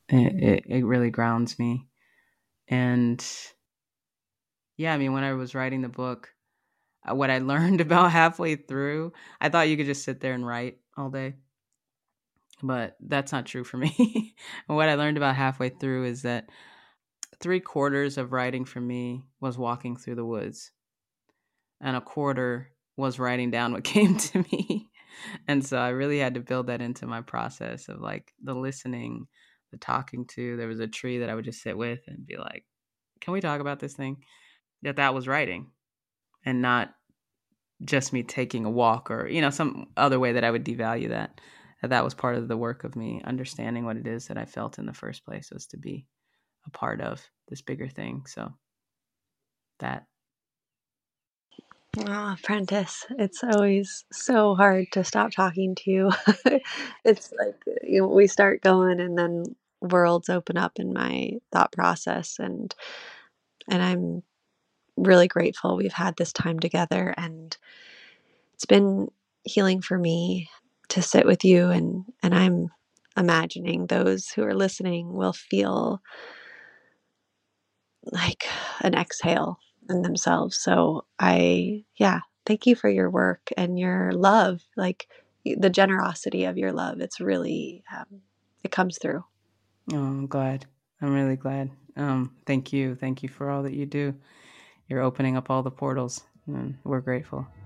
It really grounds me. And yeah, I mean, when I was writing the book, what I learned about halfway through, I thought you could just sit there and write all day, but that's not true for me. And what I learned about halfway through is that three-quarters of writing for me was walking through the woods, and a quarter was writing down what came to me. And so I really had to build that into my process of like the listening, the talking to. There was a tree that I would just sit with and be like, can we talk about this thing? That was writing, and not just me taking a walk or, some other way that I would devalue that. That was part of the work of me understanding what it is that I felt in the first place was to be a part of this bigger thing. So that. Oh, Prentice, it's always so hard to stop talking to you. It's like we start going and then worlds open up in my thought process, and I'm really grateful we've had this time together, and it's been healing for me to sit with you, and I'm imagining those who are listening will feel like an exhale in themselves. So yeah, thank you for your work and your love, like the generosity of your love. It's really, it comes through. Oh, I'm glad. I'm really glad. Thank you. Thank you for all that you do. You're opening up all the portals, and we're grateful.